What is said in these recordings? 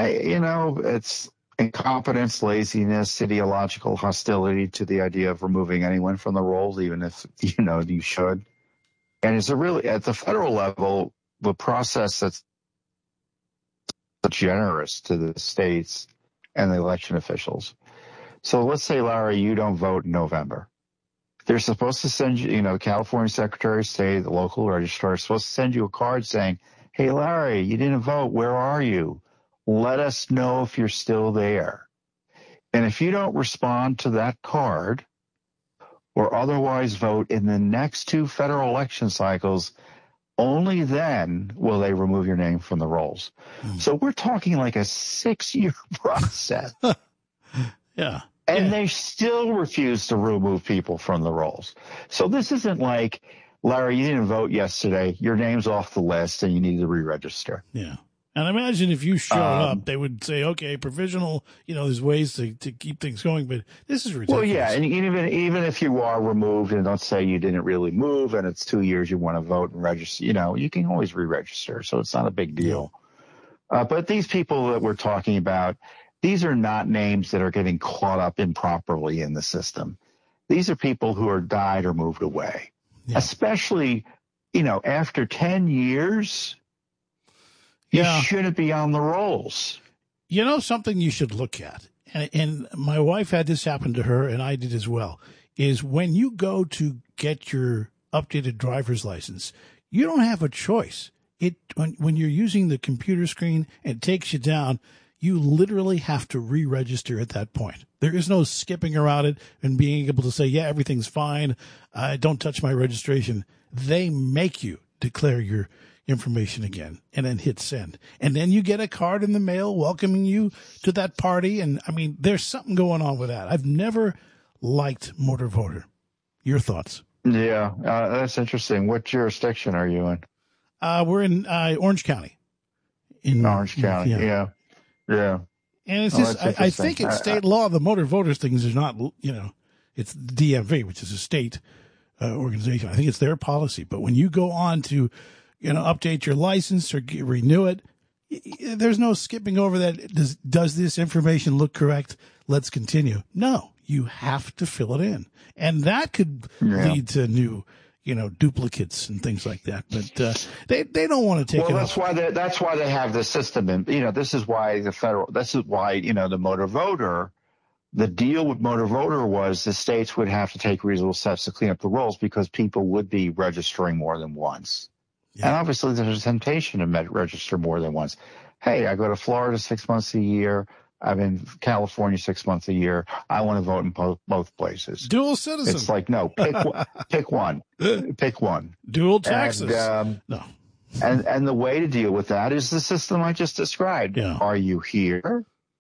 It's incompetence, laziness, ideological hostility to the idea of removing anyone from the rolls, even if, you should. And it's at the federal level, the process that's generous to the states and the election officials. So let's say, Larry, you don't vote in November. They're supposed to send you, the California Secretary of State, the local registrar, is supposed to send you a card saying, hey, Larry, you didn't vote. Where are you? Let us know if you're still there. And if you don't respond to that card or otherwise vote in the next 2 federal election cycles, only then will they remove your name from the rolls. So we're talking like a 6-year process. Yeah. And they still refuse to remove people from the rolls. So this isn't like, Larry, you didn't vote yesterday. Your name's off the list and you need to re-register. Yeah. And imagine if you showed up, they would say, okay, provisional, there's ways to keep things going, but this is ridiculous. Well, yeah, and even if you are removed, and let's say you didn't really move and it's 2 years you want to vote and register, you can always re-register, so it's not a big deal. Yeah. But these people that we're talking about, these are not names that are getting caught up improperly in the system. These are people who are died or moved away, especially, after 10 years. You shouldn't be on the rolls. Something you should look at, and my wife had this happen to her, and I did as well, is when you go to get your updated driver's license, you don't have a choice. When you're using the computer screen and it takes you down, you literally have to re-register at that point. There is no skipping around it and being able to say, yeah, everything's fine. Don't touch my registration. They make you declare your information again and then hit send. And then you get a card in the mail welcoming you to that party. And there's something going on with that. I've never liked Motor Voter. Your thoughts? Yeah, that's interesting. What jurisdiction are you in? We're in Orange County. In Orange County, yeah. And it's just, I think it's state law. The Motor Voters things is not, it's DMV, which is a state organization. I think it's their policy. But when you go on to update your license or renew it, there's no skipping over that. Does this information look correct? Let's continue. No, you have to fill it in. And that could lead to new, duplicates and things like that. But they don't want to take it. Well, that's why they have the system. And, this is why the Motor Voter, the deal with Motor Voter was the states would have to take reasonable steps to clean up the rolls because people would be registering more than once. Yeah. And obviously there's a temptation to register more than once. Hey, I go to Florida 6 months a year. I'm in California 6 months a year. I want to vote in both places. Dual citizen. It's like, no, pick one. Pick one. Dual taxes. No. And the way to deal with that is the system I just described. Yeah. Are you here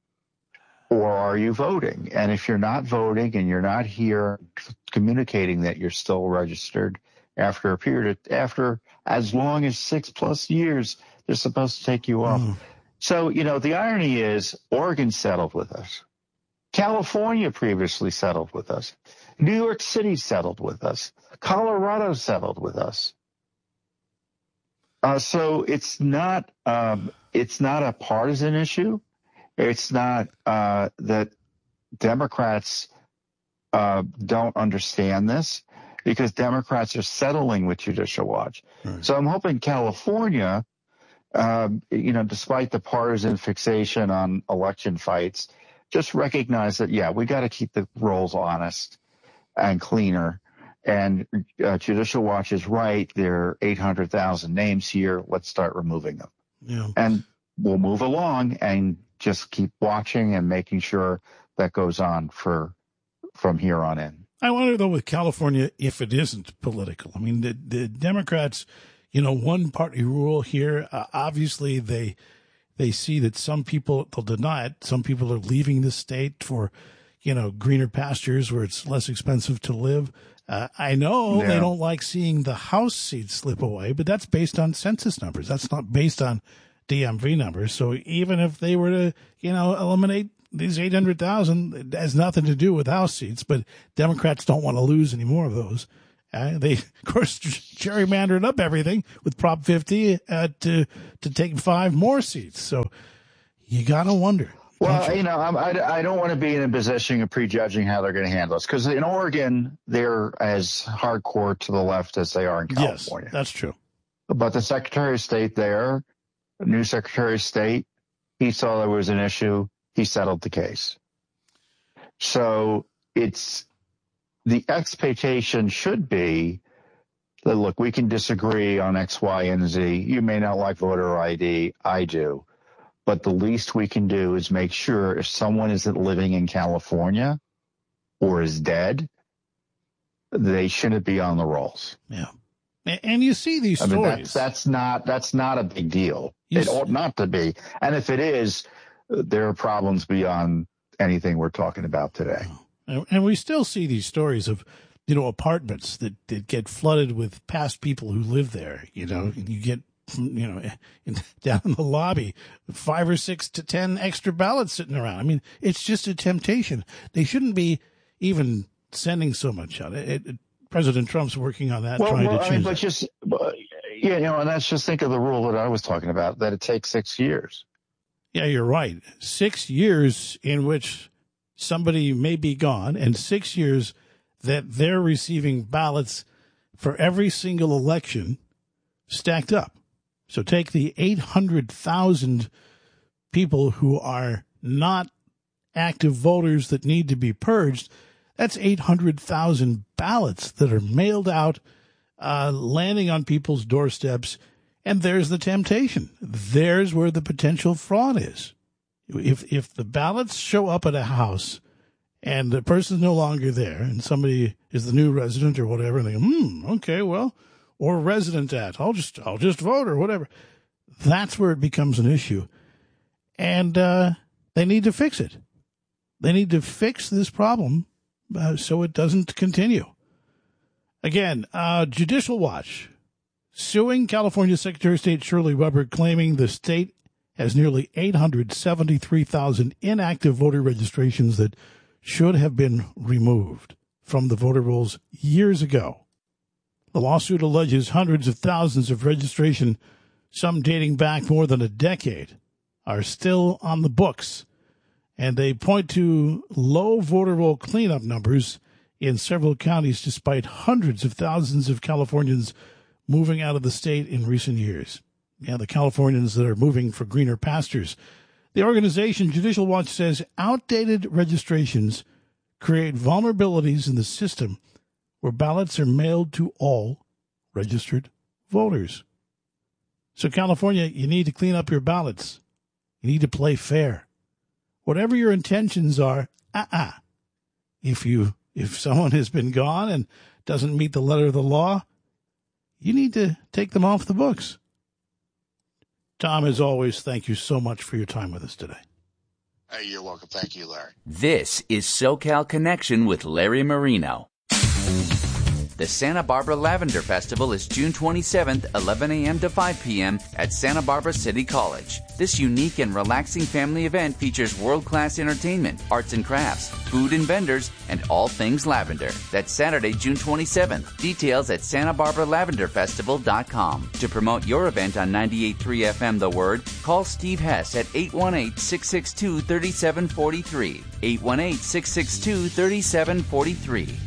or are you voting? And if you're not voting and you're not here communicating that you're still registered after a period after as long as 6+ years, they're supposed to take you off. So, the irony is Oregon settled with us. California previously settled with us. New York City settled with us. Colorado settled with us. So it's not a partisan issue. It's not that Democrats don't understand this, because Democrats are settling with Judicial Watch. Right. So I'm hoping California, despite the partisan fixation on election fights, just recognize that, we got to keep the rolls honest and cleaner. And Judicial Watch is right. There are 800,000 names here. Let's start removing them. Yeah. And we'll move along and just keep watching and making sure that goes on from here on in. I wonder, though, with California, if it isn't political. I mean, the Democrats, one party rule here. Obviously, they see that some people, they'll deny it. Some people are leaving the state for, greener pastures where it's less expensive to live. I know they don't like seeing the House seats slip away, but that's based on census numbers. That's not based on DMV numbers. So even if they were to, eliminate these 800,000, it has nothing to do with House seats, but Democrats don't want to lose any more of those. They, of course, gerrymandered up everything with Prop 50 to take 5 more seats. So, You got to wonder. Well, I don't want to be in a position of prejudging how they're going to handle this, because in Oregon, they're as hardcore to the left as they are in California. Yes, that's true. But the Secretary of State there, the new Secretary of State, he saw there was an issue. He settled the case. So the expectation should be that, look, we can disagree on X, Y, and Z. You may not like voter ID. I do. But the least we can do is make sure if someone isn't living in California or is dead, they shouldn't be on the rolls. Yeah. And you see these stories. That's not a big deal. It ought not to be. And if it is, there are problems beyond anything we're talking about today. And we still see these stories of, apartments that get flooded with past people who live there, and you get, down in the lobby, 5 or 6 to 10 extra ballots sitting around. I mean, it's just a temptation. They shouldn't be even sending so much out. President Trump's working on that, trying to change it. And let's just think of the rule that I was talking about, that it takes 6 years. Yeah, you're right. 6 years in which somebody may be gone, and 6 years that they're receiving ballots for every single election stacked up. So take the 800,000 people who are not active voters that need to be purged. That's 800,000 ballots that are mailed out, landing on people's doorsteps. And there's the temptation. There's where the potential fraud is. If the ballots show up at a house and the person's no longer there and somebody is the new resident or whatever, and they go, okay, well, or resident at, I'll just vote or whatever. That's where it becomes an issue. And they need to fix it. They need to fix this problem so it doesn't continue. Again, Judicial Watch suing California Secretary of State Shirley Weber, claiming the state has nearly 873,000 inactive voter registrations that should have been removed from the voter rolls years ago. The lawsuit alleges hundreds of thousands of registration, some dating back more than a decade, are still on the books, and they point to low voter roll cleanup numbers in several counties despite hundreds of thousands of Californians moving out of the state in recent years. Yeah, the Californians that are moving for greener pastures. The organization Judicial Watch says outdated registrations create vulnerabilities in the system where ballots are mailed to all registered voters. So California, you need to clean up your ballots. You need to play fair. Whatever your intentions are, if someone has been gone and doesn't meet the letter of the law, you need to take them off the books. Tom, as always, thank you so much for your time with us today. Hey, you're welcome. Thank you, Larry. This is SoCal Connection with Larry Marino. The Santa Barbara Lavender Festival is June 27th, 11 a.m. to 5 p.m. at Santa Barbara City College. This unique and relaxing family event features world-class entertainment, arts and crafts, food and vendors, and all things lavender. That's Saturday, June 27th. Details at SantaBarbaraLavenderFestival.com. To promote your event on 98.3 FM The Word, call Steve Hess at 818-662-3743. 818-662-3743.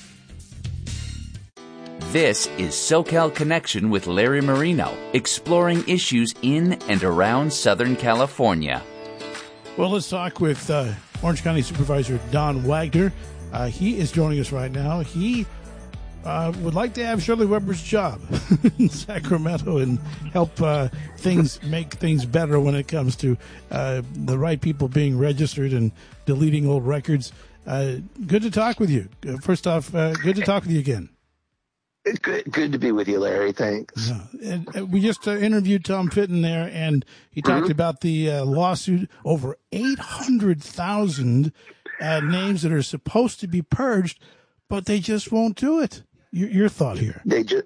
This is SoCal Connection with Larry Marino, exploring issues in and around Southern California. Well, let's talk with Orange County Supervisor Don Wagner. He is joining us right now. He would like to have Shirley Weber's job in Sacramento and help make things better when it comes to the right people being registered and deleting old records. Good to talk with you. First off, good to talk with you again. Good to be with you, Larry. Thanks. Yeah. And we just interviewed Tom Fitton there, and he talked about the lawsuit, over 800,000 names that are supposed to be purged, but they just won't do it. Your thought here?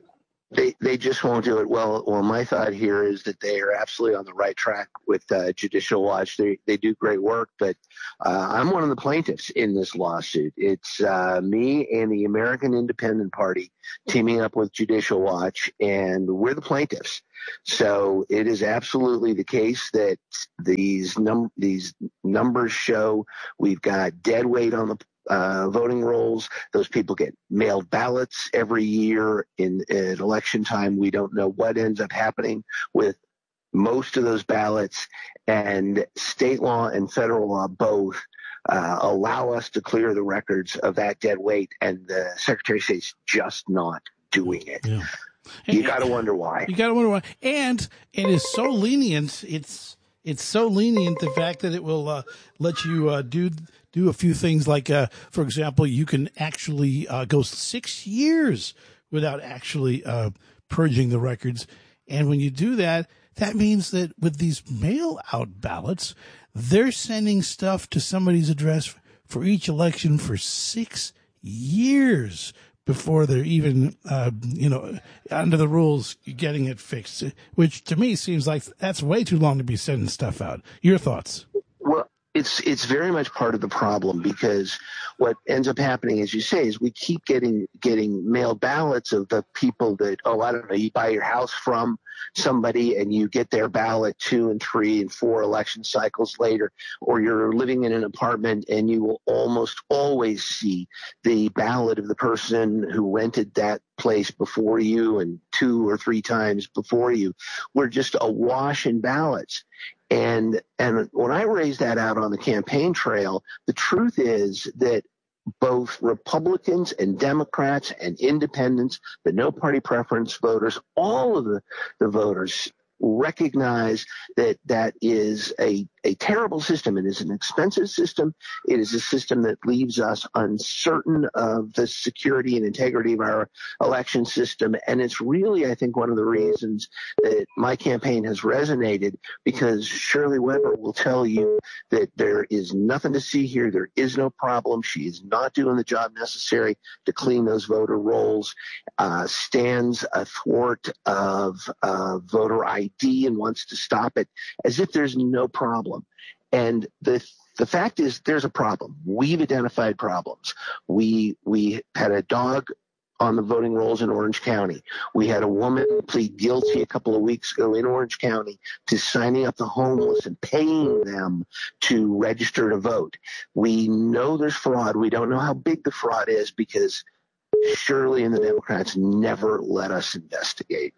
They just won't do it. Well, my thought here is that they are absolutely on the right track with Judicial Watch. They do great work, but I'm one of the plaintiffs in this lawsuit. It's me and the American Independent Party teaming up with Judicial Watch, and we're the plaintiffs. So it is absolutely the case that these numbers show we've got dead weight on the voting rolls. Those people get mailed ballots every year at election time. We don't know what ends up happening with most of those ballots, and state law and federal law both allow us to clear the records of that dead weight, and the Secretary of State's just not doing it. Yeah. You got to wonder why. You got to wonder why. And it is so lenient. It's so lenient, the fact that it will let you do a few things like, for example, you can actually go 6 years without actually purging the records. And when you do that, that means that with these mail-out ballots, they're sending stuff to somebody's address for each election for 6 years before they're even, under the rules, getting it fixed, which to me seems like that's way too long to be sending stuff out. Your thoughts? Well, it's very much part of the problem, because what ends up happening, as you say, is we keep getting mailed ballots of the people that, I don't know, you buy your house from somebody and you get their ballot 2 and 3 and 4 election cycles later, or you're living in an apartment and you will almost always see the ballot of the person who rented that place before you and 2 or 3 times before you. We're just awash in ballots. And when I raised that out on the campaign trail, the truth is that both Republicans and Democrats and independents, the no party preference voters, all of the voters recognize that that is a terrible system. It is an expensive system. It is a system that leaves us uncertain of the security and integrity of our election system. And it's really, I think, one of the reasons that my campaign has resonated, because Shirley Weber will tell you that there is nothing to see here. There is no problem. She is not doing the job necessary to clean those voter rolls, stands athwart of voter ID and wants to stop it as if there's no problem. And the fact is, there's a problem. We've identified problems. We had a dog on the voting rolls in Orange County. We had a woman plead guilty a couple of weeks ago in Orange County to signing up the homeless and paying them to register to vote. We know there's fraud. We don't know how big the fraud is, because Shirley and the Democrats never let us investigate.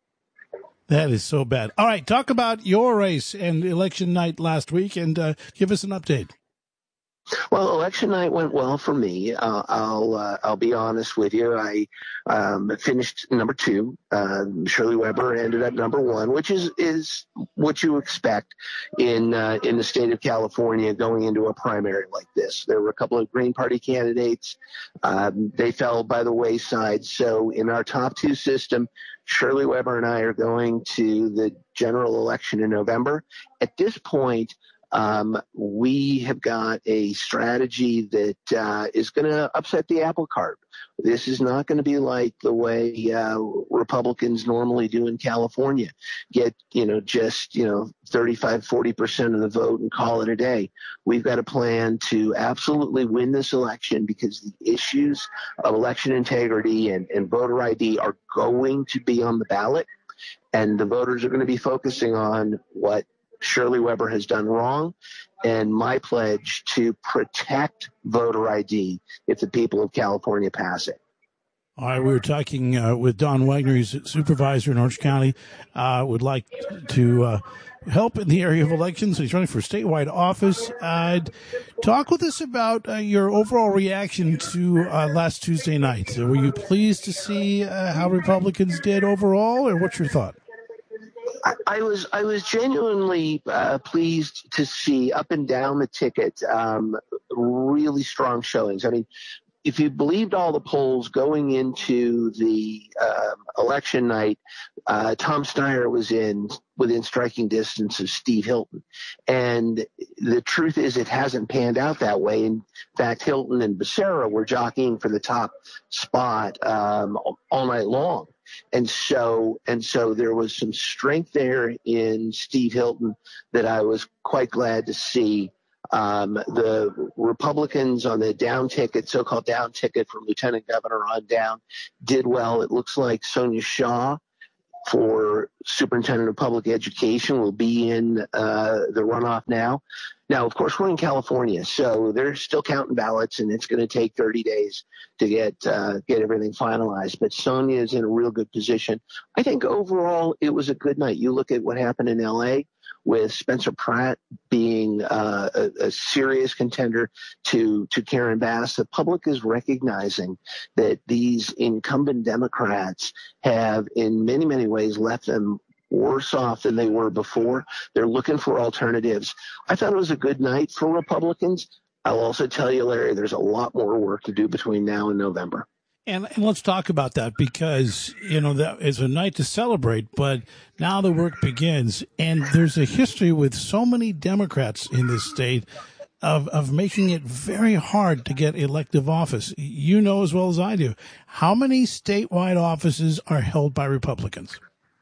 That is so bad. All right, talk about your race and election night last week, and give us an update. Well, election night went well for me. I'll be honest with you. I finished number 2. Shirley Weber ended up number 1, which is what you expect in the state of California going into a primary like this. There were a couple of Green Party candidates. They fell by the wayside. So in our top 2 system, Shirley Weber and I are going to the general election in November. At this point, we have got a strategy that is going to upset the apple cart. This is not going to be like the way Republicans normally do in California. Get, just 35-40% of the vote and call it a day. We've got a plan to absolutely win this election, because the issues of election integrity and voter ID are going to be on the ballot, and the voters are going to be focusing on what Shirley Weber has done wrong, and my pledge to protect voter ID if the people of California pass it. All right, we were talking with Don Wagner, he's a supervisor in Orange County, would like to help in the area of elections. He's running for statewide office. Talk with us about your overall reaction to last Tuesday night. Were you pleased to see how Republicans did overall, or what's your thought? I was genuinely pleased to see up and down the ticket really strong showings. I mean, if you believed all the polls going into the election night, Tom Steyer was within striking distance of Steve Hilton. And the truth is, it hasn't panned out that way. In fact, Hilton and Becerra were jockeying for the top spot all night long. And so there was some strength there in Steve Hilton that I was quite glad to see. The Republicans on the down ticket, so-called down ticket from Lieutenant Governor on down, did well. It looks like Sonia Shaw for Superintendent of Public Education will be in the runoff now. Now, of course, we're in California, so they're still counting ballots, and it's going to take 30 days to get everything finalized. But Sonia is in a real good position. I think overall it was a good night. You look at what happened in L.A. with Spencer Pratt being a serious contender to Karen Bass. The public is recognizing that these incumbent Democrats have in many, many ways left them worse off than they were before. They're looking for alternatives. I thought it was a good night for Republicans. I'll also tell you, Larry, there's a lot more work to do between now and November. And let's talk about that because, that is a night to celebrate, but now the work begins. And there's a history with so many Democrats in this state of making it very hard to get elective office. You know as well as I do. How many statewide offices are held by Republicans?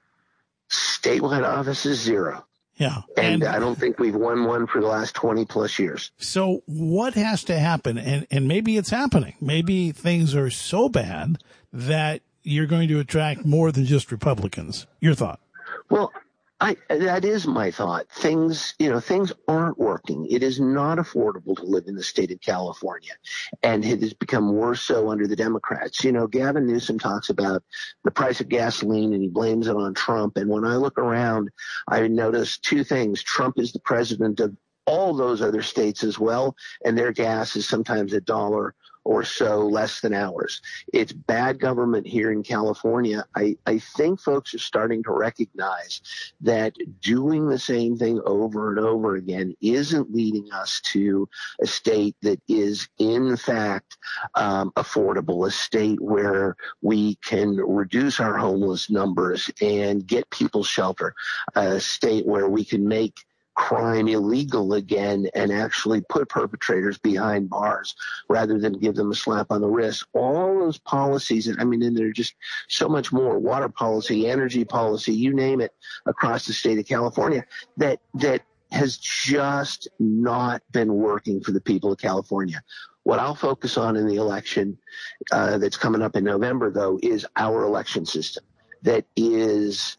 Statewide offices, 0. Yeah. And I don't think we've won one for the last 20 plus years. So what has to happen? And maybe it's happening. Maybe things are so bad that you're going to attract more than just Republicans. Your thought? Well, that is my thought. Things aren't working. It is not affordable to live in the state of California, and it has become worse so under the Democrats. Gavin Newsom talks about the price of gasoline, and he blames it on Trump. And when I look around, I notice two things. Trump is the president of all those other states as well, and their gas is sometimes $1 or so less than ours. It's bad government here in California. I think folks are starting to recognize that doing the same thing over and over again isn't leading us to a state that is in fact affordable, a state where we can reduce our homeless numbers and get people shelter, a state where we can make crime illegal again and actually put perpetrators behind bars rather than give them a slap on the wrist. All those policies, and there are just so much more, water policy, energy policy, you name it, across the state of California, that has just not been working for the people of California. What I'll focus on in the election that's coming up in November, though, is our election system that is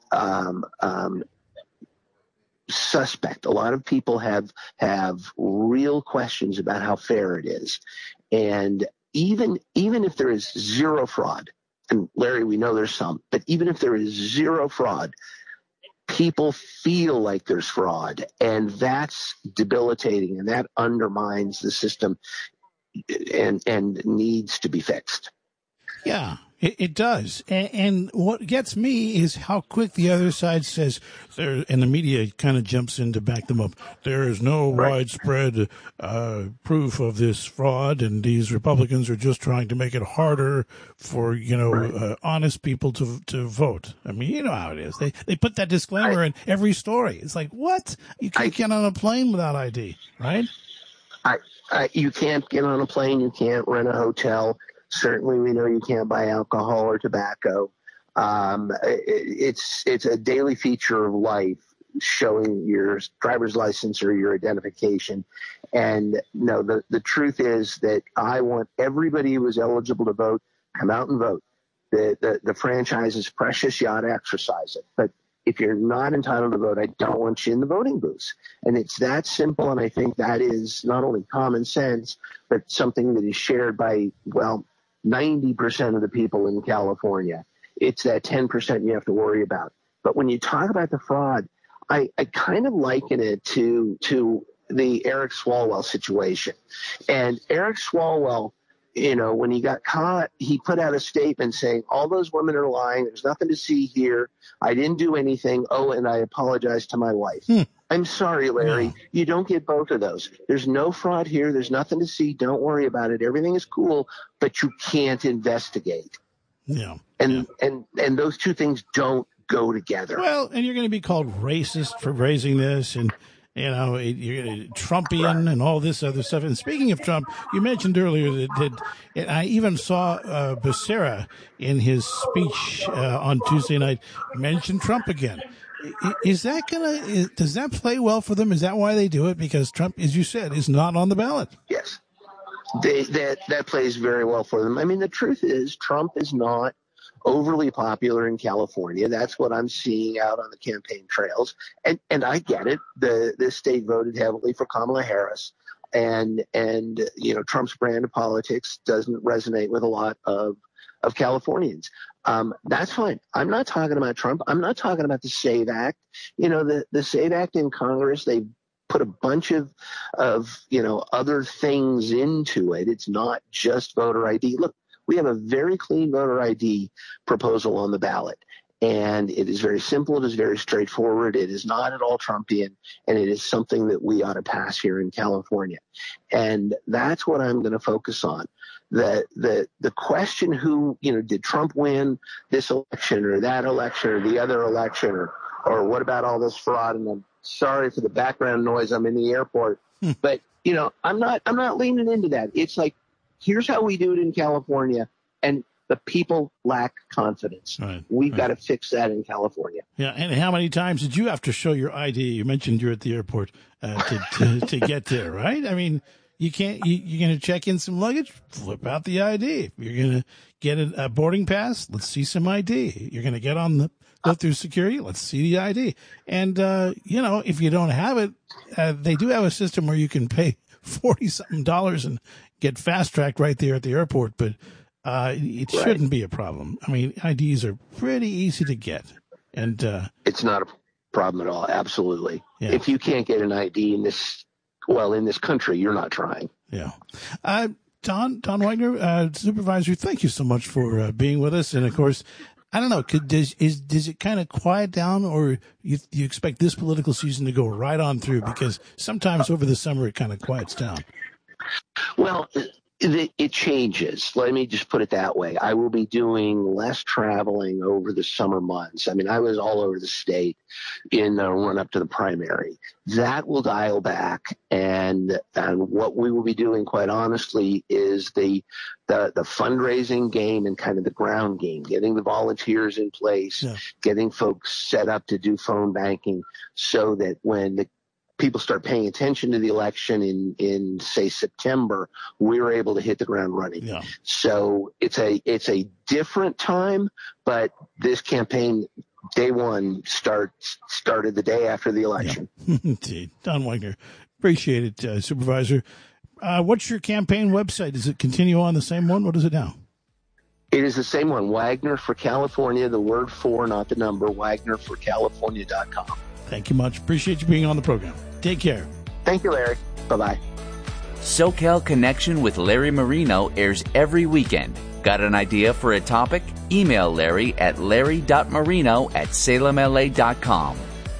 suspect. A lot of people have real questions about how fair it is. And even if there is zero fraud, and Larry, we know there's some, but even if there is zero fraud, people feel like there's fraud, and that's debilitating, and that undermines the system and needs to be fixed. Yeah, it does. And what gets me is how quick the other side says, and the media kind of jumps in to back them up. There is no widespread proof of this fraud, and these Republicans are just trying to make it harder for, honest people to vote. You know how it is. They put that disclaimer in every story. It's like, what? You can't get on a plane without ID, right? You can't get on a plane. You can't rent a hotel. Certainly, we know you can't buy alcohol or tobacco. It's a daily feature of life, showing your driver's license or your identification. And no, the truth is that I want everybody who is eligible to vote come out and vote. The franchise is precious. You ought to exercise it. But if you're not entitled to vote, I don't want you in the voting booths. And it's that simple. And I think that is not only common sense, but something that is shared by, 90% of the people in California. It's that 10% you have to worry about. But when you talk about the fraud, I kind of liken it to the Eric Swalwell situation. And Eric Swalwell, when he got caught, he put out a statement saying, all those women are lying. There's nothing to see here. I didn't do anything. Oh, and I apologize to my wife. I'm sorry, Larry. No. You don't get both of those. There's no fraud here. There's nothing to see. Don't worry about it. Everything is cool, but you can't investigate. Yeah. And those two things don't go together. Well, and you're going to be called racist for raising this, and you're Trumpian and all this other stuff. And speaking of Trump, you mentioned earlier that I even saw Becerra in his speech on Tuesday night mention Trump again. Does that play well for them? Is that why they do it? Because Trump, as you said, is not on the ballot. Yes. That plays very well for them. I mean, the truth is Trump is not overly popular in California. That's what I'm seeing out on the campaign trails. And I get it. The state voted heavily for Kamala Harris. And Trump's brand of politics doesn't resonate with a lot of Californians. That's fine. I'm not talking about Trump. I'm not talking about the SAVE Act. The SAVE Act in Congress, they put a bunch of other things into it. It's not just voter ID. Look, we have a very clean voter ID proposal on the ballot. And it is very simple. It is very straightforward. It is not at all Trumpian. And it is something that we ought to pass here in California. And that's what I'm going to focus on. The question did Trump win this election or that election or the other election or what about all this fraud? And I'm sorry for the background noise. I'm in the airport. But, I'm not leaning into that. It's like, here's how we do it in California. And the people lack confidence. We've got to fix that in California. Yeah, and how many times did you have to show your ID? You mentioned you're at the airport to get there, right? I mean, you can't. You're going to check in some luggage, flip out the ID. You're going to get a boarding pass. Let's see some ID. You're going to get on go through security. Let's see the ID. And if you don't have it, they do have a system where you can pay $40-something and get fast tracked right there at the airport, but. It shouldn't be a problem. I mean, IDs are pretty easy to get, and it's not a problem at all. Absolutely. Yeah. If you can't get an ID in this country, you're not trying. Yeah. Don Wagner, Supervisor, thank you so much for being with us. And of course, I don't know, does it kind of quiet down, or you expect this political season to go right on through? Because sometimes over the summer it kind of quiets down. Well, it changes. Let me just put it that way. I will be doing less traveling over the summer months. I mean, I was all over the state in the run up to the primary. That will dial back. And what we will be doing, quite honestly, is the fundraising game and kind of the ground game, getting the volunteers in place, getting folks set up to do phone banking so that when the people start paying attention to the election in say September, we're able to hit the ground running. Yeah. So it's a different time, but this campaign day one started the day after the election. Yeah. Indeed. Don Wagner. Appreciate it, Supervisor. What's your campaign website? Does it continue on the same one? What is it now? It is the same one, Wagner for California, the word for, not the number, WagnerForCalifornia.com. Thank you much. Appreciate you being on the program. Take care. Thank you, Larry. Bye-bye. SoCal Connection with Larry Marino airs every weekend. Got an idea for a topic? Email Larry at larry.marino@salemla.com.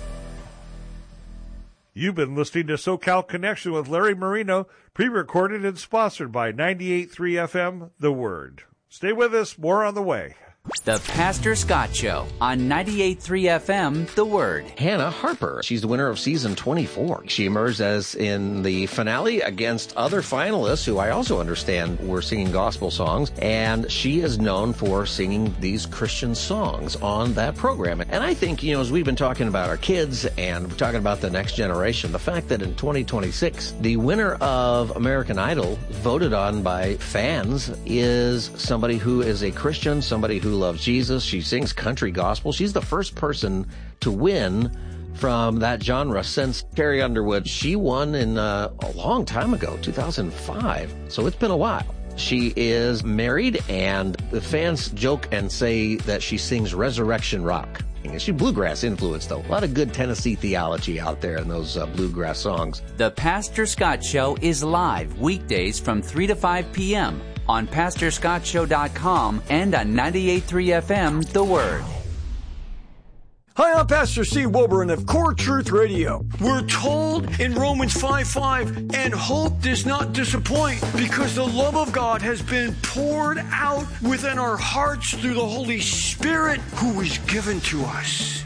You've been listening to SoCal Connection with Larry Marino, pre-recorded and sponsored by 98.3 FM, The Word. Stay with us. More on the way. The Pastor Scott Show on 98.3 FM, The Word. Hannah Harper. She's the winner of season 24. She emerged as in the finale against other finalists who I also understand were singing gospel songs. And she is known for singing these Christian songs on that program. And I think, as we've been talking about our kids and we're talking about the next generation, the fact that in 2026, the winner of American Idol, voted on by fans, is somebody who is a Christian, somebody who loves Jesus. She sings country gospel. She's the first person to win from that genre since Carrie Underwood. She won in a long time ago, 2005. So it's been a while. She is married, and the fans joke and say that she sings resurrection rock. She's bluegrass influenced, though. A lot of good Tennessee theology out there in those bluegrass songs. The Pastor Scott Show is live weekdays from 3 to 5 p.m. on PastorScottShow.com and on 98.3 FM, The Word. Hi, I'm Pastor Steve Wilburn of Core Truth Radio. We're told in Romans 5:5, and hope does not disappoint because the love of God has been poured out within our hearts through the Holy Spirit who is given to us.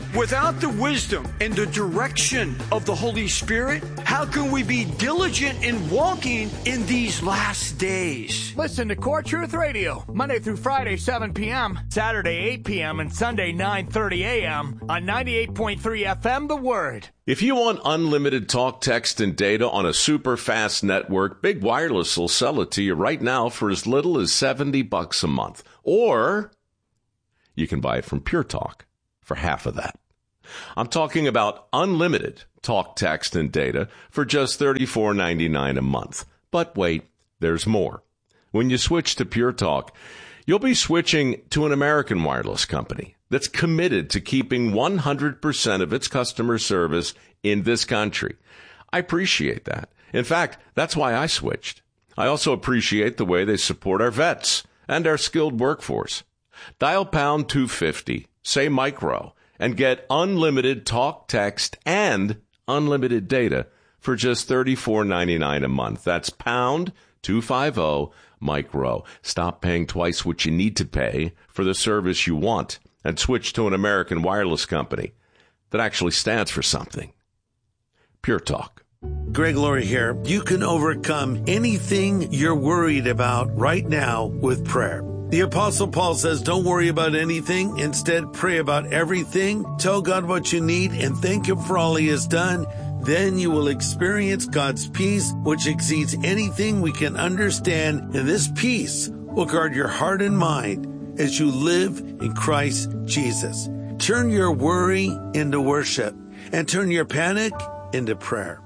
Without the wisdom and the direction of the Holy Spirit, how can we be diligent in walking in these last days? Listen to Core Truth Radio, Monday through Friday, 7 p.m., Saturday, 8 p.m., and Sunday, 9:30 a.m. on 98.3 FM, The Word. If you want unlimited talk, text, and data on a super fast network, Big Wireless will sell it to you right now for as little as $70 a month. Or you can buy it from Pure Talk for half of that. I'm talking about unlimited talk, text, and data for just $34.99 a month. But wait, there's more. When you switch to Pure Talk, you'll be switching to an American wireless company that's committed to keeping 100% of its customer service in this country. I appreciate that. In fact, that's why I switched. I also appreciate the way they support our vets and our skilled workforce. Dial pound 250, say micro, and get unlimited talk, text, and unlimited data for just $34.99 a month. That's pound 250 micro. Stop paying twice what you need to pay for the service you want and switch to an American wireless company that actually stands for something. Pure Talk. Greg Laurie here. You can overcome anything you're worried about right now with prayer. The Apostle Paul says, don't worry about anything. Instead, pray about everything. Tell God what you need and thank Him for all He has done. Then you will experience God's peace, which exceeds anything we can understand. And this peace will guard your heart and mind as you live in Christ Jesus. Turn your worry into worship and turn your panic into prayer.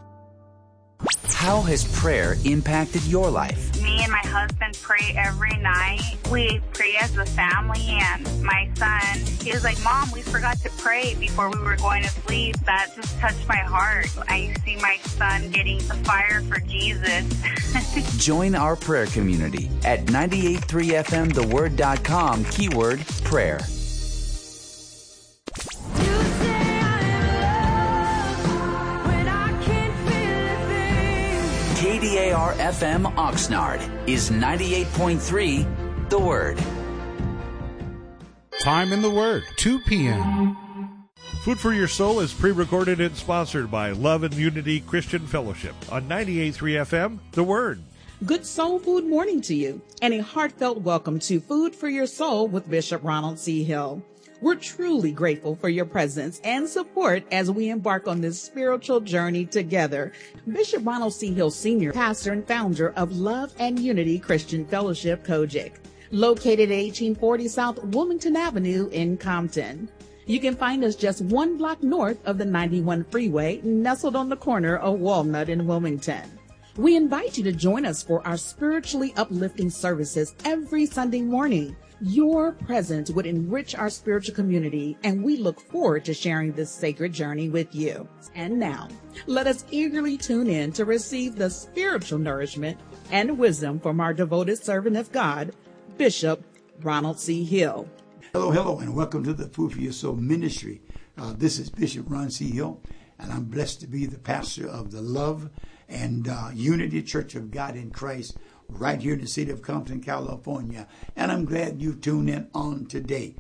How has prayer impacted your life? Me and my husband pray every night. We pray as a family, and my son, he was like, Mom, we forgot to pray before we were going to sleep. That just touched my heart. I see my son getting the fire for Jesus. Join our prayer community at 983fmtheword.com, keyword prayer. KDAR-FM Oxnard is 98.3 The Word. Time in the Word, 2 p.m. Food for Your Soul is pre-recorded and sponsored by Love and Unity Christian Fellowship on 98.3 FM, The Word. Good soul food morning to you, and a heartfelt welcome to Food for Your Soul with Bishop Ronald C. Hill. We're truly grateful for your presence and support as we embark on this spiritual journey together. Bishop Ronald C. Hill Sr., pastor and founder of Love and Unity Christian Fellowship, Kojic, located at 1840 South Wilmington Avenue in Compton. You can find us just one block north of the 91 freeway, nestled on the corner of Walnut and Wilmington. We invite you to join us for our spiritually uplifting services every Sunday morning. Your presence would enrich our spiritual community, and we look forward to sharing this sacred journey with you. And now, let us eagerly tune in to receive the spiritual nourishment and wisdom from our devoted servant of God, Bishop Ronald C. Hill. Hello, and welcome to the Food for Your Soul ministry. This is Bishop Ron C. Hill, and I'm blessed to be the pastor of the Love and Unity Church of God in Christ, right here in the city of Compton, California. And I'm glad you tuned in on today.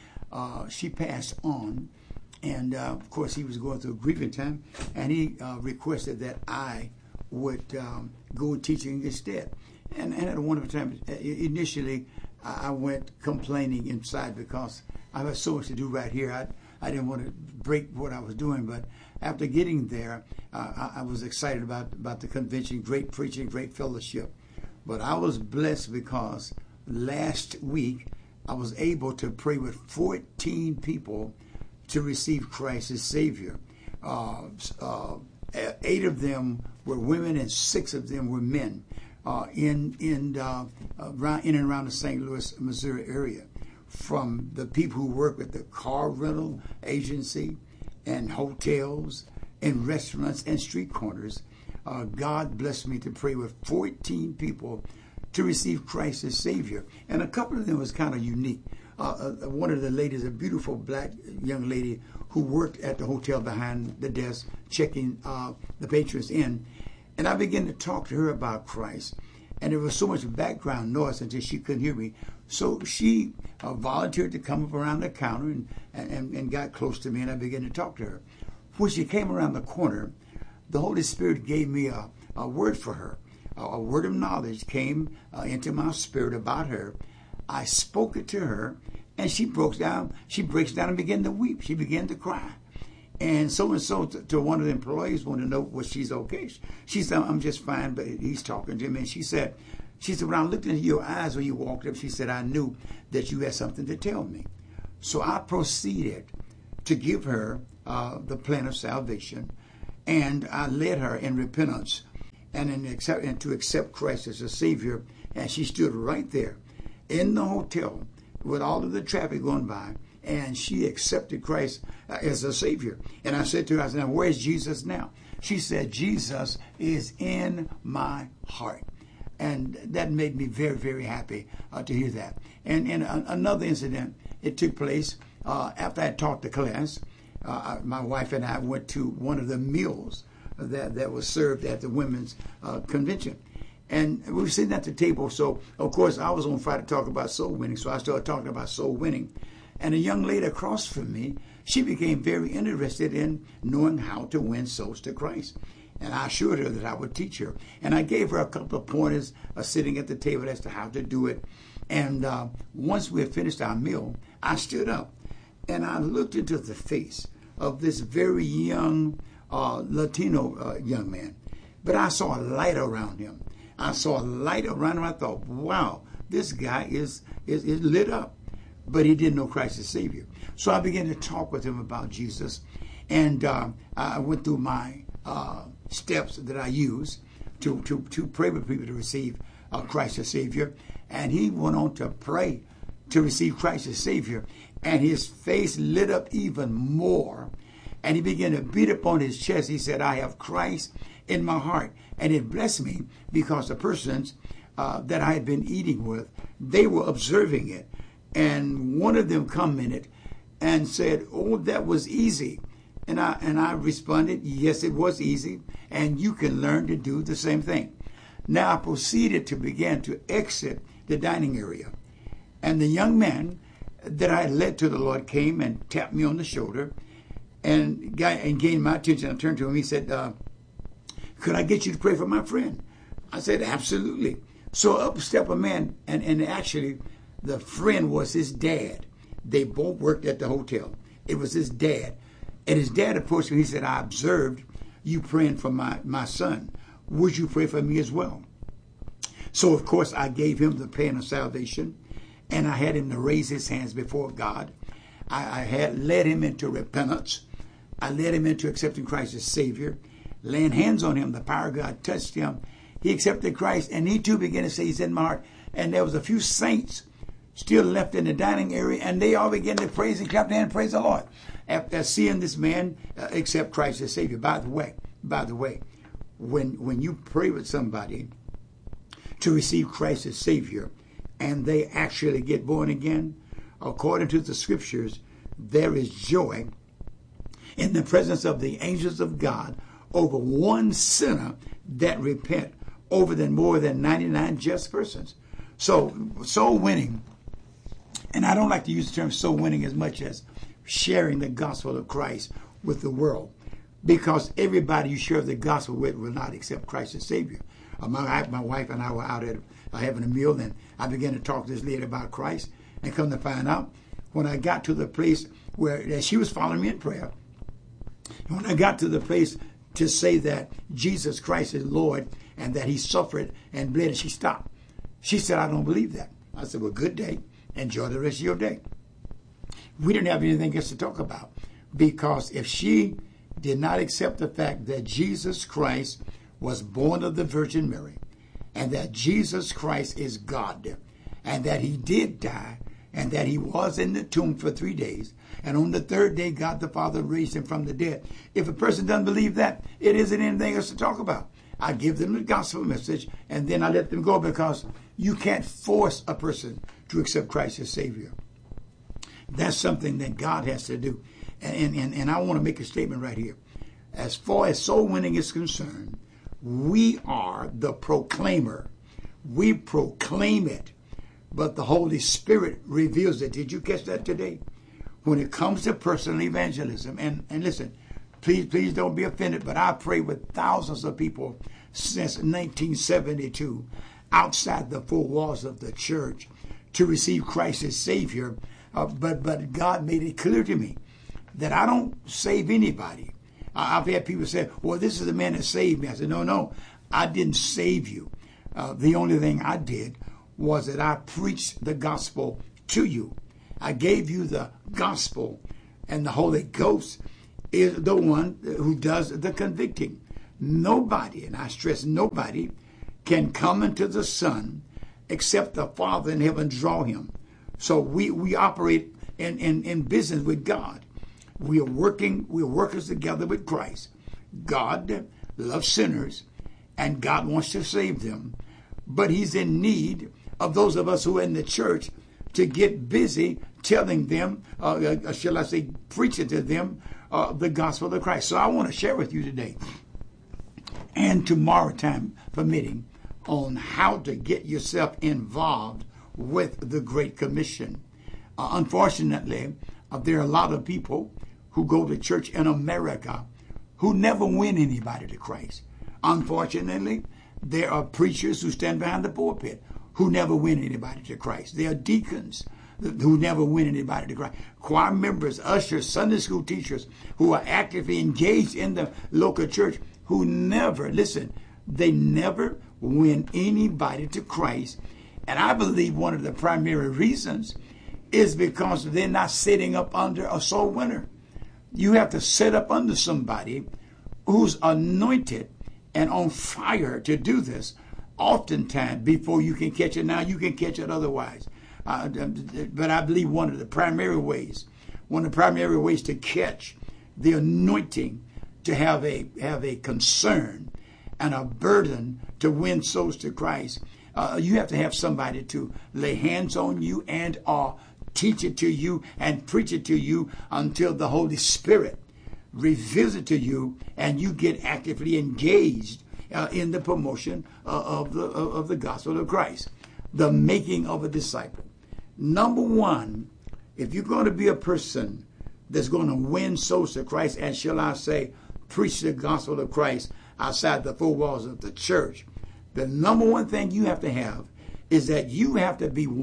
She passed on, and of course he was going through a grieving time, and he requested that I would go teaching instead. And at a wonderful time. Initially, I went complaining inside because I had so much to do right here. I didn't want to break what I was doing, but after getting there, I was excited about the convention, great preaching, great fellowship. But I was blessed because last week I was able to pray with 14 people to receive Christ as Savior. 8 of them were women and 6 of them were men in and around the St. Louis, Missouri area. From the people who work with the car rental agency and hotels and restaurants and street corners. God blessed me to pray with 14 people to receive Christ as Savior. And a couple of them was kind of unique. One of the ladies, a beautiful black young lady who worked at the hotel behind the desk, checking the patrons in. And I began to talk to her about Christ. And there was so much background noise until she couldn't hear me. So she volunteered to come up around the counter and got close to me, and I began to talk to her. When she came around the corner, the Holy Spirit gave me a word for her. A word of knowledge came into my spirit about her. I spoke it to her, and she breaks down and began to weep. She began to cry. And so to one of the employees wanted to know, was she's okay? She said, I'm just fine, but he's talking to me. And she said, when I looked into your eyes when you walked up, she said, I knew that you had something to tell me. So I proceeded to give her the plan of salvation, and I led her in repentance and to accept Christ as a Savior. And she stood right there in the hotel with all of the traffic going by, and she accepted Christ as a Savior. And I said to her, I said, now, where's Jesus now? She said, Jesus is in my heart. And that made me very, very happy to hear that. And another incident, it took place after I taught the class. My wife and I went to one of the meals that was served at the women's convention. And we were sitting at the table. So, of course, I was on fire to talk about soul winning. So I started talking about soul winning. And a young lady across from me, she became very interested in knowing how to win souls to Christ. And I assured her that I would teach her. And I gave her a couple of pointers sitting at the table as to how to do it. And once we had finished our meal, I stood up and I looked into the face of this very young Latino young man. But I saw a light around him. I thought, wow, this guy is lit up. But he didn't know Christ as Savior. So I began to talk with him about Jesus. And I went through my steps that I use to pray with people to receive Christ as Savior. And he went on to pray to receive Christ as Savior. And his face lit up even more. And he began to beat upon his chest. He said, I have Christ in my heart. And it blessed me because the persons that I had been eating with, they were observing it. And one of them commented and said, oh, that was easy. And I responded, yes, it was easy. And you can learn to do the same thing. Now I proceeded to begin to exit the dining area. And the young man that I had led to the Lord came and tapped me on the shoulder and gained my attention. I turned to him. He said, could I get you to pray for my friend? I said, absolutely. So up stepped a man, and actually the friend was his dad. They both worked at the hotel. It was his dad. And his dad approached me. He said, I observed you praying for my son. Would you pray for me as well? So, of course, I gave him the plan of salvation, and I had him to raise his hands before God. I had led him into repentance. I led him into accepting Christ as Savior. Laying hands on him, the power of God touched him. He accepted Christ, and he too began to say, he's in my heart. And there was a few saints still left in the dining area, and they all began to praise and clap their hands and praise the Lord after seeing this man accept Christ as Savior. By the way, when you pray with somebody to receive Christ as Savior and they actually get born again, according to the scriptures, there is joy in the presence of the angels of God over one sinner that repent over more than 99 just persons. So soul winning, and I don't like to use the term soul winning as much as sharing the gospel of Christ with the world, because everybody you share the gospel with will not accept Christ as Savior. My wife and I were out at having a meal, and I began to talk to this lady about Christ, and come to find out, when I got to the place where she was following me in prayer, when I got to the place to say that Jesus Christ is Lord and that he suffered and bled, and she stopped. She said, I don't believe that. I said, well, good day. Enjoy the rest of your day. We didn't have anything else to talk about, because if she did not accept the fact that Jesus Christ was born of the Virgin Mary, and that Jesus Christ is God, and that he did die, and that he was in the tomb for 3 days, and on the third day God the Father raised him from the dead. If a person doesn't believe that, it isn't anything else to talk about. I give them the gospel message, and then I let them go, because you can't force a person to accept Christ as Savior. That's something that God has to do. And I want to make a statement right here. As far as soul winning is concerned, we are the proclaimer. We proclaim it, but the Holy Spirit reveals it. Did you catch that today? When it comes to personal evangelism, and listen, please don't be offended, but I prayed with thousands of people since 1972 outside the four walls of the church to receive Christ as Savior. But God made it clear to me that I don't save anybody. I've had people say, well, this is the man that saved me. I said, no, I didn't save you. The only thing I did was that I preached the gospel to you. I gave you the gospel, and the Holy Ghost is the one who does the convicting. Nobody, and I stress nobody, can come into the Son except the Father in heaven draw him. So we operate in business with God. We're workers together with Christ. God loves sinners, and God wants to save them. But he's in need of those of us who are in the church to get busy telling them, shall I say, preaching to them the gospel of Christ. So I want to share with you today, and tomorrow, time permitting, on how to get yourself involved with the Great Commission. Unfortunately, there are a lot of people who go to church in America who never win anybody to Christ. Unfortunately, there are preachers who stand behind the pulpit who never win anybody to Christ. There are deacons who never win anybody to Christ. Choir members, ushers, Sunday school teachers who are actively engaged in the local church who never, listen, they never win anybody to Christ. And I believe one of the primary reasons is because they're not sitting up under a soul winner. You have to sit up under somebody who's anointed and on fire to do this oftentimes before you can catch it. Now you can catch it otherwise. But I believe one of the primary ways to catch the anointing, to have a concern and a burden to win souls to Christ, you have to have somebody to lay hands on you and or teach it to you and preach it to you until the Holy Spirit reveals it to you and you get actively engaged in the promotion of the gospel of Christ, the making of a disciple. Number one, if you're going to be a person that's going to win souls to Christ and, shall I say, preach the gospel of Christ outside the four walls of the church, the number one thing you have to have is that you have to be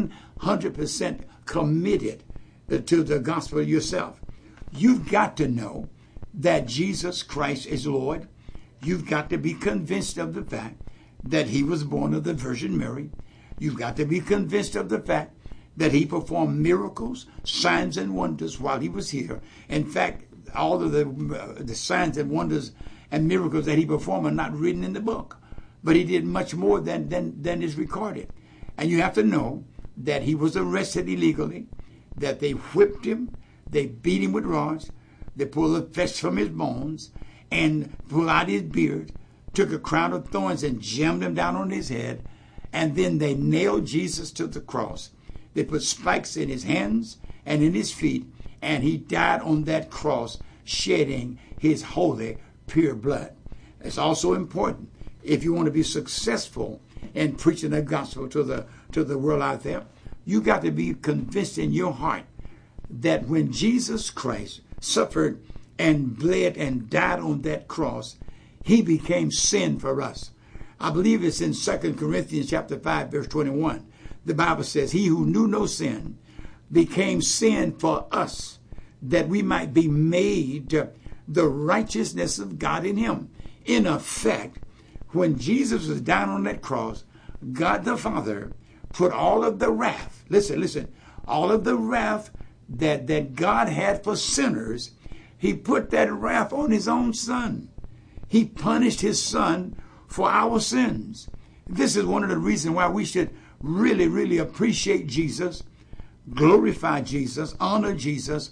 100% committed to the gospel yourself. You've got to know that Jesus Christ is Lord. You've got to be convinced of the fact that he was born of the Virgin Mary. You've got to be convinced of the fact that he performed miracles, signs, and wonders while he was here. In fact, all of the signs and wonders and miracles that he performed are not written in the book. But he did much more than is recorded. And you have to know that he was arrested illegally, that they whipped him, they beat him with rods, they pulled the flesh from his bones, and pulled out his beard, took a crown of thorns and jammed him down on his head, and then they nailed Jesus to the cross. They put spikes in his hands and in his feet, and he died on that cross, shedding his holy, pure blood. It's also important, if you want to be successful in preaching the gospel to the world out there, you got to be convinced in your heart that when Jesus Christ suffered and bled and died on that cross, he became sin for us. I believe it's in 2 Corinthians chapter 5, verse 21. The Bible says, he who knew no sin became sin for us, that we might be made the righteousness of God in him. In effect, when Jesus was down on that cross, God the Father put all of the wrath, listen, all of the wrath that God had for sinners, he put that wrath on his own son. He punished his son for our sins. This is one of the reasons why we should really, really appreciate Jesus, glorify Jesus, honor Jesus,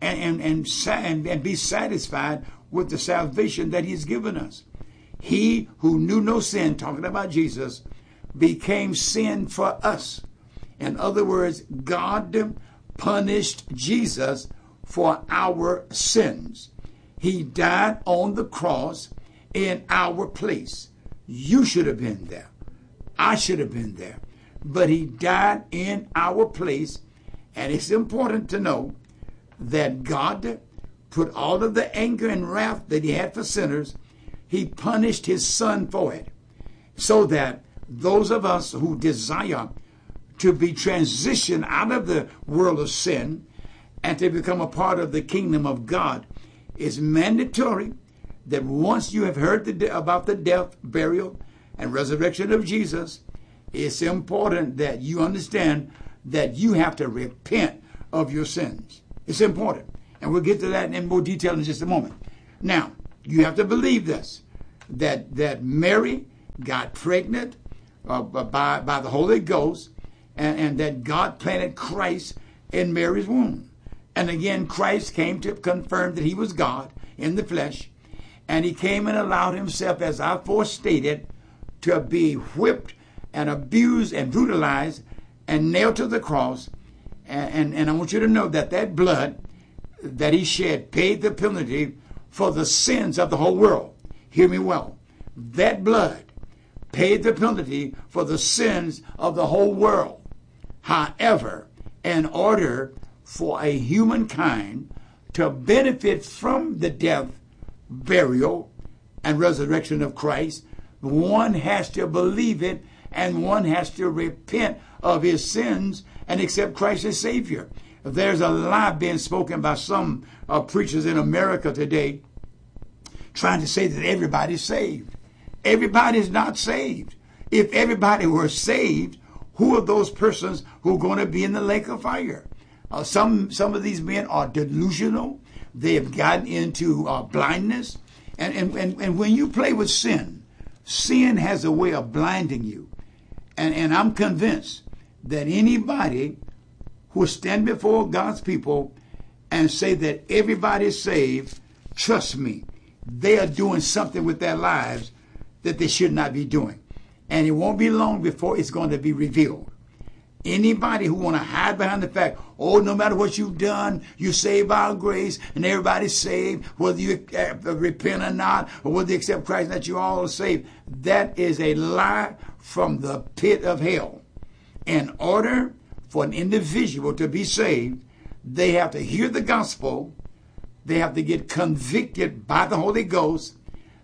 and be satisfied with the salvation that he's given us. He who knew no sin, talking about Jesus, became sin for us. In other words, God punished Jesus for our sins. He died on the cross in our place. You should have been there. I should have been there. But he died in our place. And it's important to know that God put all of the anger and wrath that he had for sinners, he punished his son for it. So that those of us who desire to be transitioned out of the world of sin and to become a part of the kingdom of God, it's mandatory that once you have heard about the death, burial, and resurrection of Jesus, it's important that you understand that you have to repent of your sins. It's important. And we'll get to that in more detail in just a moment. Now, you have to believe this, that Mary got pregnant by the Holy Ghost, and that God planted Christ in Mary's womb. And again, Christ came to confirm that he was God in the flesh, and he came and allowed himself, as I forestated, to be whipped and abused and brutalized and nailed to the cross. And I want you to know that blood that he shed paid the penalty for the sins of the whole world. Hear me well. That blood paid the penalty for the sins of the whole world. However, in order for a humankind to benefit from the death, burial, and resurrection of Christ, one has to believe it, and one has to repent of his sins and accept Christ as Savior. There's a lie being spoken by some preachers in America today trying to say that everybody's saved. Everybody's not saved. If everybody were saved, who are those persons who are going to be in the lake of fire? Some of these men are delusional. They have gotten into blindness. And when you play with sin, sin has a way of blinding you. And I'm convinced that anybody who stand before God's people and say that everybody is saved, trust me, they are doing something with their lives that they should not be doing. And it won't be long before it's going to be revealed. Anybody who want to hide behind the fact, oh, no matter what you've done, you're saved by grace, and everybody's saved, whether you repent or not, or whether you accept Christ, that you all are saved, that is a lie from the pit of hell. In order for an individual to be saved, they have to hear the gospel, they have to get convicted by the Holy Ghost,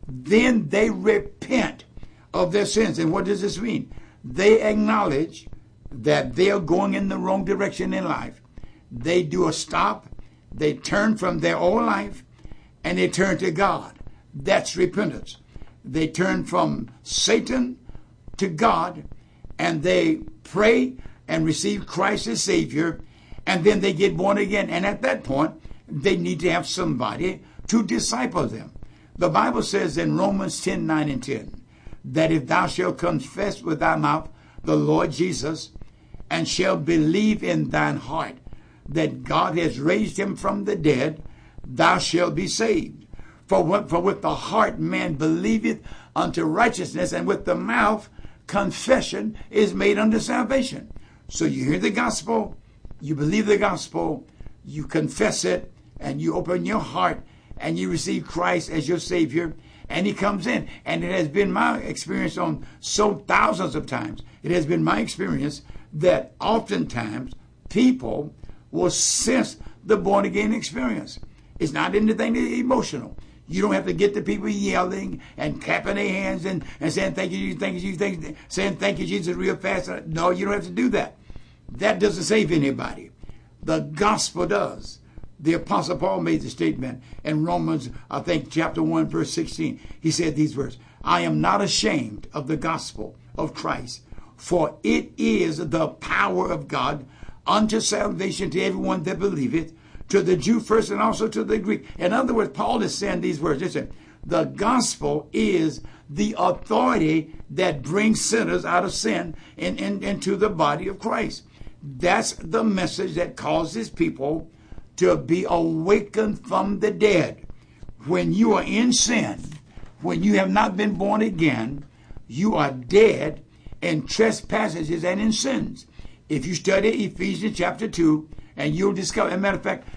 then they repent of their sins. And what does this mean? They acknowledge that they are going in the wrong direction in life. They do a stop, they turn from their old life, and they turn to God. That's repentance. They turn from Satan to God, and they pray and receive Christ as Savior, and then they get born again. And at that point, they need to have somebody to disciple them. The Bible says in Romans 10:9-10, that if thou shalt confess with thy mouth the Lord Jesus, and shall believe in thine heart that God has raised him from the dead, thou shalt be saved. For with the heart man believeth unto righteousness, and with the mouth confession is made unto salvation. So you hear the gospel, you believe the gospel, you confess it, and you open your heart, and you receive Christ as your Savior, and he comes in. And it has been my experience on so thousands of times, it has been my experience that oftentimes people will sense the born again experience. It's not anything emotional. You don't have to get the people yelling and clapping their hands and saying thank you, saying thank you, Jesus, real fast. No, you don't have to do that. That doesn't save anybody. The gospel does. The Apostle Paul made the statement in Romans, I think, chapter 1, verse 16. He said these words, I am not ashamed of the gospel of Christ, for it is the power of God unto salvation to everyone that believeth, to the Jew first and also to the Greek. In other words, Paul is saying these words. Listen, the gospel is the authority that brings sinners out of sin and into the body of Christ. That's the message that causes people to be awakened from the dead. When you are in sin, when you have not been born again, you are dead in trespasses and in sins. If you study Ephesians chapter 2, and you'll discover, as a matter of fact,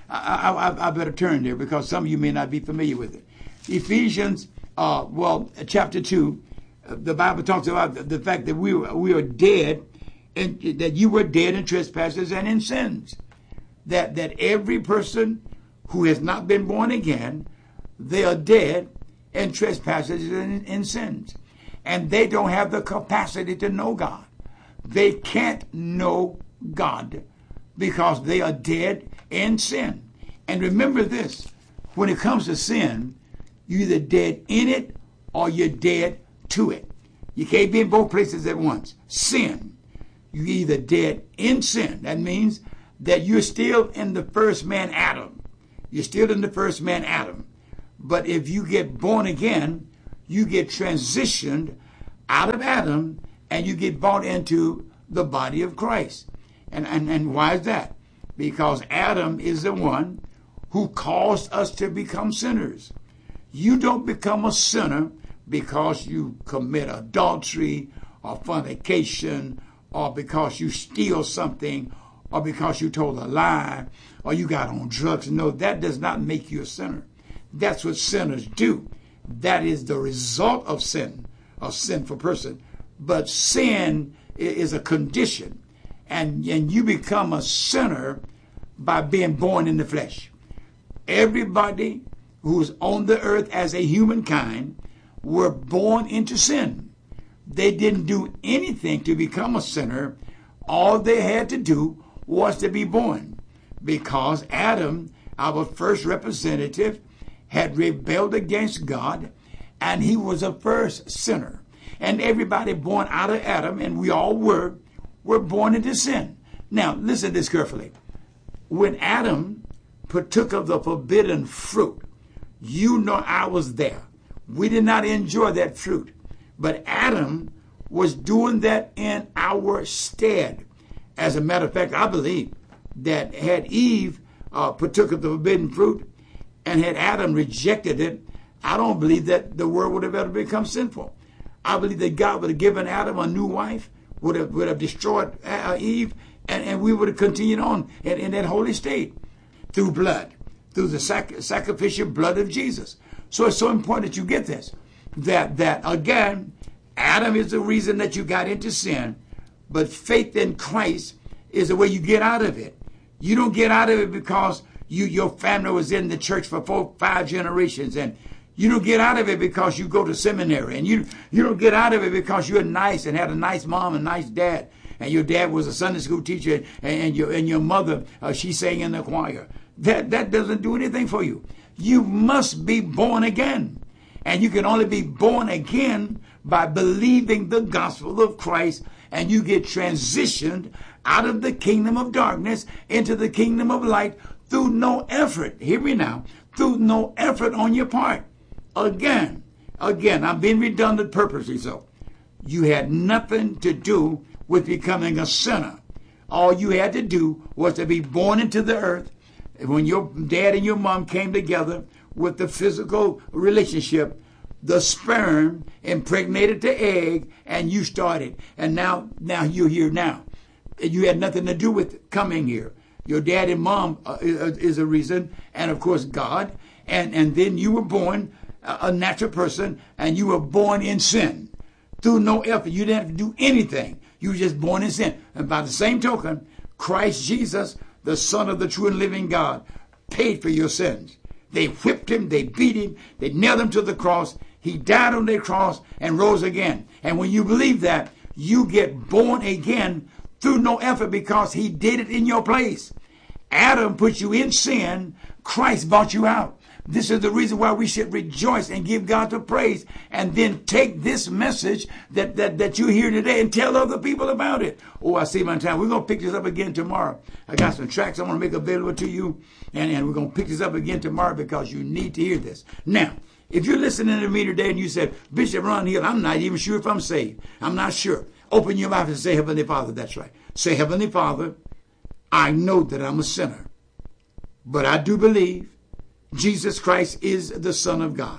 I better turn there because some of you may not be familiar with it. Ephesians, chapter 2, the Bible talks about the fact that we are dead, and that you were dead in trespasses and in sins. That every person who has not been born again, they are dead in trespasses and in sins. And they don't have the capacity to know God. They can't know God because they are dead in sin. And remember this, when it comes to sin, you're either dead in it or you're dead to it. You can't be in both places at once. Sin, you're either dead in sin. That means that you're still in the first man, Adam. You're still in the first man, Adam. But if you get born again, you get transitioned out of Adam and you get brought into the body of Christ. And why is that? Because Adam is the one who caused us to become sinners. You don't become a sinner because you commit adultery or fornication or because you steal something or because you told a lie or you got on drugs. No, that does not make you a sinner. That's what sinners do. That is the result of sin, a sinful person. But sin is a condition, and you become a sinner by being born in the flesh. Everybody who's on the earth as a humankind were born into sin. They didn't do anything to become a sinner. All they had to do was to be born, because Adam, our first representative, had rebelled against God, and he was a first sinner. And everybody born out of Adam, and we all were born into sin. Now, listen to this carefully. When Adam partook of the forbidden fruit, you know I was there. We did not enjoy that fruit. But Adam was doing that in our stead. As a matter of fact, I believe that had Eve partook of the forbidden fruit and had Adam rejected it, I don't believe that the world would have ever become sinful. I believe that God would have given Adam a new wife, would have destroyed Eve, and we would have continued on in that holy state through blood, through the sacrificial blood of Jesus. So it's so important that you get this, that again, Adam is the reason that you got into sin, but faith in Christ is the way you get out of it. You don't get out of it because your family was in the church for 4-5 generations, and you don't get out of it because you go to seminary, and you don't get out of it because you're nice and had a nice mom and nice dad, and your dad was a Sunday school teacher, and your mother, she sang in the choir. That doesn't do anything for you. You must be born again, and you can only be born again by believing the gospel of Christ, and you get transitioned out of the kingdom of darkness into the kingdom of light through no effort. Hear me now. Through no effort on your part. Again, I'm being redundant purposely so. You had nothing to do with becoming a sinner. All you had to do was to be born into the earth. When your dad and your mom came together with the physical relationship, the sperm impregnated the egg, and you started. And now you're here now. You had nothing to do with coming here. Your dad and mom is a reason, and of course God. And then you were born a natural person, and you were born in sin through no effort. You didn't have to do anything. You were just born in sin. And by the same token, Christ Jesus, the Son of the true and living God, paid for your sins. They whipped him, they beat him, they nailed him to the cross. He died on the cross and rose again. And when you believe that, you get born again through no effort because he did it in your place. Adam put you in sin. Christ brought you out. This is the reason why we should rejoice and give God the praise, and then take this message that you hear today and tell other people about it. Oh, I see my time. We're going to pick this up again tomorrow. I got some tracks I want to make available to you, and we're going to pick this up again tomorrow because you need to hear this. Now, if you're listening to me today and you said, Bishop Ron Hill, I'm not even sure if I'm saved. I'm not sure. Open your mouth and say, Heavenly Father. That's right. Say, Heavenly Father, I know that I'm a sinner, but I do believe Jesus Christ is the Son of God.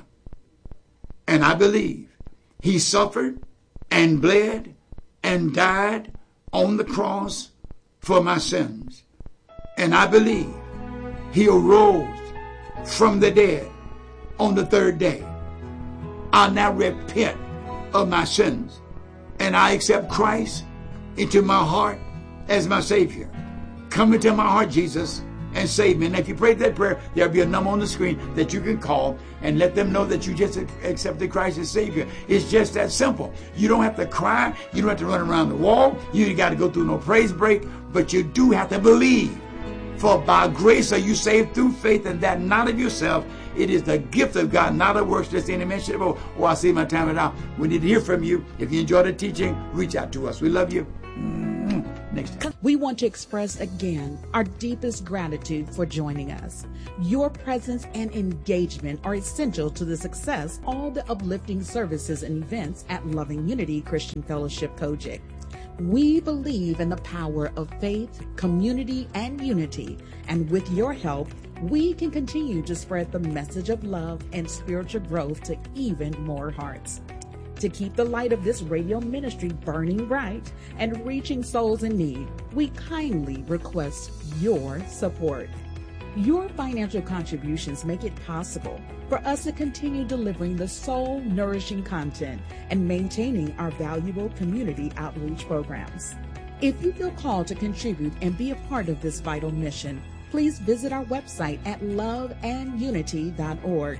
And I believe he suffered and bled and died on the cross for my sins. And I believe he arose from the dead on the third day. I now repent of my sins and I accept Christ into my heart as my Savior. Come into my heart, Jesus, and save me. And if you prayed that prayer, there'll be a number on the screen that you can call and let them know that you just accepted Christ as Savior. It's just that simple. You don't have to cry. You don't have to run around the wall. You ain't got to go through no praise break, but you do have to believe. For by grace are you saved through faith, and that not of yourself. It is the gift of God, not of works, lest any man should boast. Oh, I see my time is out. We need to hear from you. If you enjoy the teaching, reach out to us. We love you. Next time. We want to express again our deepest gratitude for joining us. Your presence and engagement are essential to the success of all the uplifting services and events at Loving Unity Christian Fellowship Kojic. We believe in the power of faith, community, and unity, and with your help, we can continue to spread the message of love and spiritual growth to even more hearts. To keep the light of this radio ministry burning bright and reaching souls in need, we kindly request your support. Your financial contributions make it possible for us to continue delivering the soul-nourishing content and maintaining our valuable community outreach programs. If you feel called to contribute and be a part of this vital mission, please visit our website at loveandunity.org,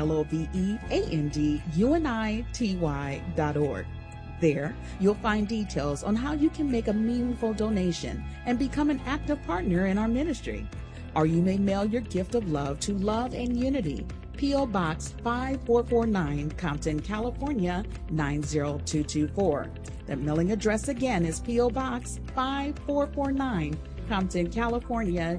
loveandunity.org. There, you'll find details on how you can make a meaningful donation and become an active partner in our ministry. Or you may mail your gift of love to Love and Unity, P.O. Box 5449, Compton, California, 90224. The mailing address again is P.O. Box 5449, Compton, California,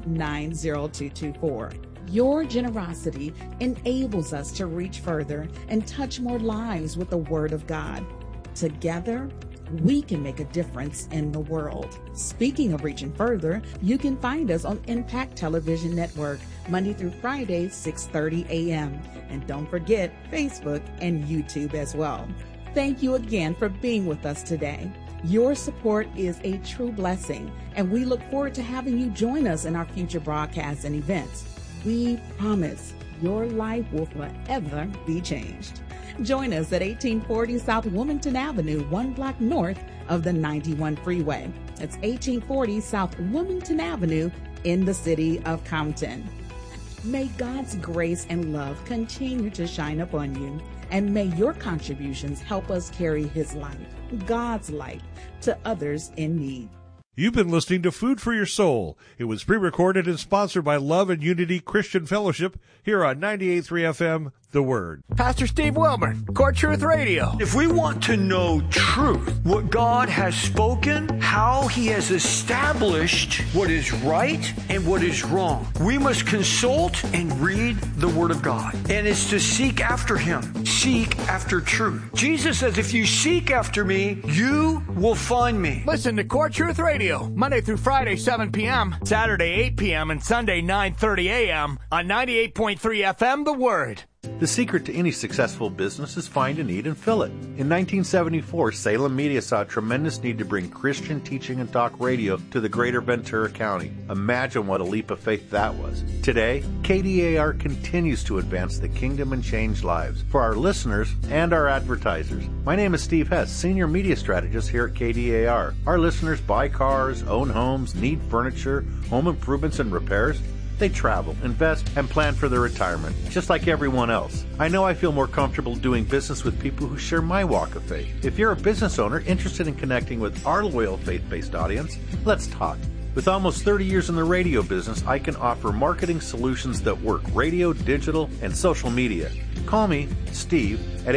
90224. Your generosity enables us to reach further and touch more lives with the Word of God. Together, we can make a difference in the world. Speaking of reaching further, you can find us on Impact Television Network, Monday through Friday, 6:30 a.m. And don't forget Facebook and YouTube as well. Thank you again for being with us today. Your support is a true blessing, and we look forward to having you join us in our future broadcasts and events. We promise your life will forever be changed. Join us at 1840 South Wilmington Avenue, 1 block north of the 91 freeway. That's 1840 South Wilmington Avenue in the city of Compton. May God's grace and love continue to shine upon you, and may your contributions help us carry His light, God's light, to others in need. You've been listening to Food for Your Soul. It was pre-recorded and sponsored by Love and Unity Christian Fellowship here on 98.3 FM, The Word. Pastor Steve Wilburn, Core Truth Radio. If we want to know truth, what God has spoken, how He has established what is right and what is wrong, we must consult and read the Word of God. And it's to seek after Him, seek after truth. Jesus says, if you seek after me, you will find me. Listen to Core Truth Radio, Monday through Friday, 7 p.m., Saturday, 8 p.m., and Sunday, 9:30 a.m. on 98.3 FM, The Word. The secret to any successful business is find a need and fill it. In 1974, Salem Media saw a tremendous need to bring Christian teaching and talk radio to the greater Ventura County. Imagine what a leap of faith that was. Today, KDAR continues to advance the kingdom and change lives for our listeners and our advertisers. My name is Steve Hess, Senior Media Strategist here at KDAR. Our listeners buy cars, own homes, need furniture, home improvements and repairs. They travel, invest, and plan for their retirement, just like everyone else. I know I feel more comfortable doing business with people who share my walk of faith. If you're a business owner interested in connecting with our loyal faith-based audience, let's talk. With almost 30 years in the radio business, I can offer marketing solutions that work: radio, digital, and social media. Call me, Steve, at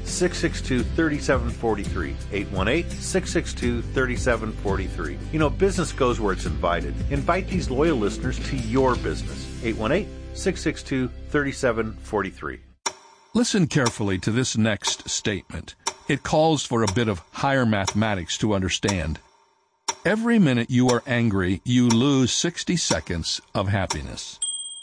818-662-3743. 818-662-3743. You know, business goes where it's invited. Invite these loyal listeners to your business. 818-662-3743. Listen carefully to this next statement. It calls for a bit of higher mathematics to understand. Every minute you are angry, you lose 60 seconds of happiness.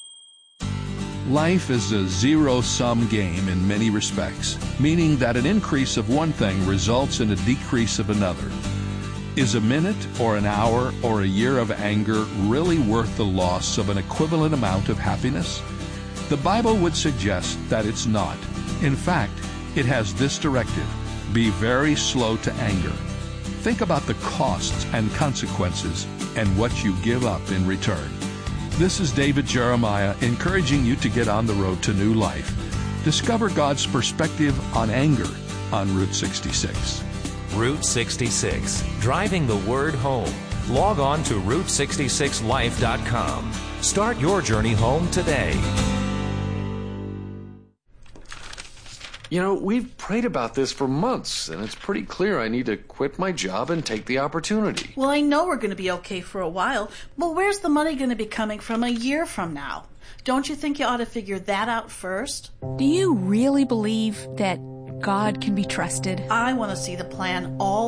Life is a zero-sum game in many respects, meaning that an increase of one thing results in a decrease of another. Is a minute or an hour or a year of anger really worth the loss of an equivalent amount of happiness? The Bible would suggest that it's not. In fact, it has this directive: Be very slow to anger. Think about the costs and consequences and what you give up in return. This is David Jeremiah encouraging you to get on the road to new life. Discover God's perspective on anger on Route 66. Route 66, driving the word home. Log on to Route66Life.com. Start your journey home today. You know, we've prayed about this for months, and it's pretty clear I need to quit my job and take the opportunity. Well, I know we're going to be okay for a while, but where's the money going to be coming from a year from now? Don't you think you ought to figure that out first? Do you really believe that God can be trusted? I want to see the plan all